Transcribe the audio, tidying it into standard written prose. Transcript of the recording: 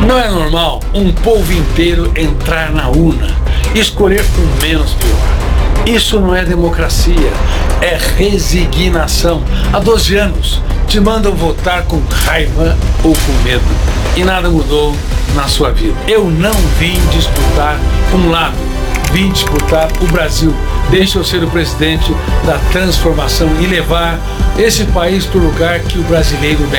Não é normal um povo inteiro entrar na urna e escolher o menos pior. Isso não é democracia, é resignação. Há 12 anos te mandam votar com raiva ou com medo e nada mudou na sua vida. Eu não vim disputar um lado, vim disputar o Brasil. Deixa eu ser o presidente da transformação e levar esse país para o lugar que o brasileiro merece.